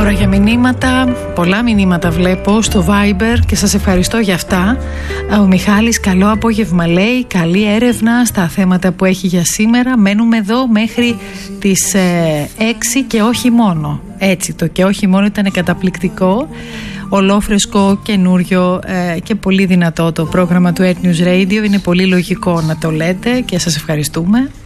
ώρα για μηνύματα. Πολλά μηνύματα βλέπω στο Viber και σας ευχαριστώ για αυτά. Ο Μιχάλης, καλό απόγευμα λέει. Καλή έρευνα στα θέματα που έχει για σήμερα. Μένουμε εδώ μέχρι τις 6 και όχι μόνο. Έτσι, το και όχι μόνο ήταν καταπληκτικό. Ολόφρεσκο, καινούριο και πολύ δυνατό το πρόγραμμα του Earth News Radio. Είναι πολύ λογικό να το λέτε και σας ευχαριστούμε.